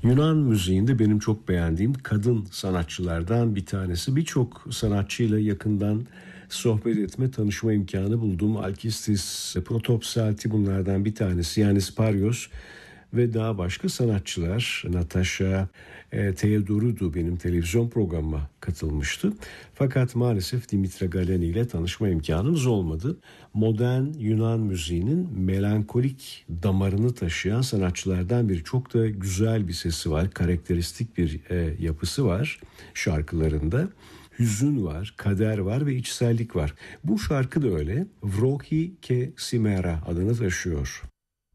Yunan müziğinde benim çok beğendiğim kadın sanatçılardan bir tanesi. Birçok sanatçıyla yakından sohbet etme, tanışma imkanı buldum. Alkistis, Protopsalti bunlardan bir tanesi. Yani Sparios ve daha başka sanatçılar. Natasha Theodorodou benim televizyon programıma katılmıştı. Fakat maalesef Dimitra Galeni ile tanışma imkanımız olmadı. Modern Yunan müziğinin melankolik damarını taşıyan sanatçılardan biri. Çok da güzel bir sesi var, karakteristik bir yapısı var şarkılarında. Hüzün var, kader var ve içsellik var. Bu şarkı da öyle. Vrohi ke Simera adını taşıyor.